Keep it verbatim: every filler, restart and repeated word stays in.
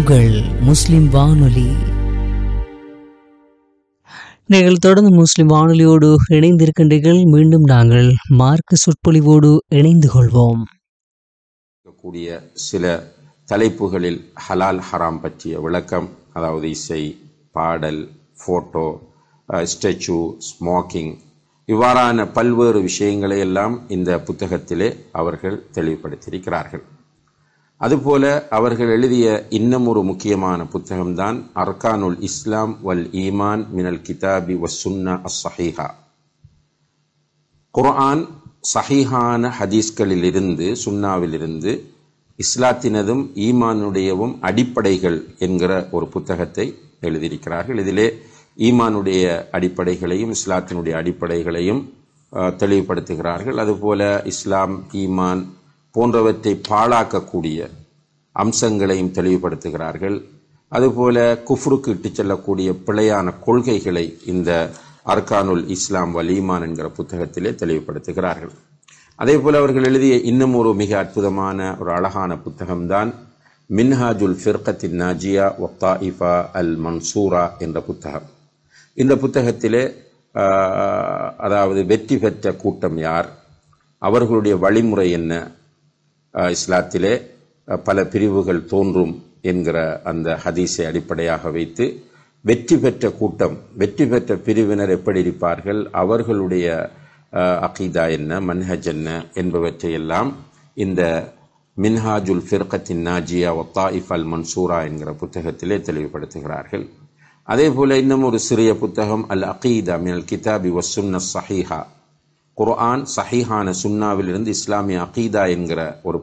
உங்கள் முஸ்லிம் வானொலி. நீங்கள் தொடர்ந்து முஸ்லிம் வானொலியோடு இணைந்திருக்கின்றீர்கள். மீண்டும் நாங்கள் மார்க்க சொற்பொழிவோடு இணைந்து கொள்வோம். கூடிய சில தலைப்புகளில் ஹலால் ஹராம் பற்றிய விளக்கம், அதாவது இசை, பாடல், ஃபோட்டோ, ஸ்டேச்சு, ஸ்மோக்கிங், இவ்வாறான பல்வேறு விஷயங்களை எல்லாம் இந்த புத்தகத்திலே அவர்கள் தெளிவுபடுத்தியிருக்கிறார்கள். அதுபோல அவர்கள் எழுதிய இன்னும் ஒரு முக்கியமான புத்தகம்தான் அர்கானுல் இஸ்லாம் வல் ஈமான் மினல் கிதாபி வஸ் சுன்னா அஸ் சஹீஹா. குர்ஆன் சஹீஹான ஹதீஸ்களிலிருந்து, சுன்னாவிலிருந்து இஸ்லாத்தினதும் ஈமானுடையவும் அடிப்படைகள் என்கிற ஒரு புத்தகத்தை எழுதியிருக்கிறார்கள். இதிலே ஈமானுடைய அடிப்படைகளையும் இஸ்லாத்தினுடைய அடிப்படைகளையும் தெளிவுபடுத்துகிறார்கள். அதுபோல இஸ்லாம், ஈமான் போன்றவற்றை பாழாக்கக்கூடிய அம்சங்களையும் தெளிவுபடுத்துகிறார்கள். அதுபோல குஃப்ருக்கு இட்டு செல்லக்கூடிய பிழையான கொள்கைகளை இந்த அர்கானுல் இஸ்லாம் வல் ஈமான் என்கிற புத்தகத்திலே தெளிவுபடுத்துகிறார்கள். அதே போல அவர்கள் எழுதிய இன்னும் ஒரு மிக அற்புதமான ஒரு அழகான புத்தகம்தான் மின்ஹாஜுல் ஃபிர்கத்தின் நாஜியா வ தாயிஃபா அல் மன்சூரா என்ற புத்தகம். இந்த புத்தகத்திலே அதாவது வெற்றி பெற்ற கூட்டம் யார், அவர்களுடைய வழிமுறை என்ன, இஸ்லாத்திலே பல பிரிவுகள் தோன்றும் என்கிற அந்த ஹதீஸை அடிப்படையாக வைத்து வெற்றி பெற்ற கூட்டம், வெற்றி பெற்ற பிரிவினர் எப்படி இருப்பார்கள், அவர்களுடைய அகீதா என்ன, மன்ஹஜ் என்ன என்பவற்றை எல்லாம் இந்த மின்ஹாஜுல் ஃபிர்கத்தின் நாஜியா வ தாயிஃபா அல் மன்சூரா என்கிற புத்தகத்திலே தெளிவுபடுத்துகிறார்கள். அதே போல இன்னும் ஒரு சிறிய புத்தகம் அல் அகீதா மினல் கிதாபி வஸ் சுன்னா ஸஹீஹா, குர்ஆன் சஹீஹான சுன்னாவிலிருந்து இஸ்லாமிய அகீதா என்கிற ஒரு